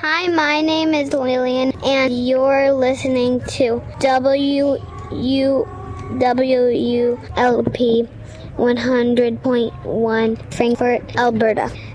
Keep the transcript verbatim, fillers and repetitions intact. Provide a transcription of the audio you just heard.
Hi, my name is Lillian, and you're listening to W U W U L P one hundred point one Frankfurt, Alberta.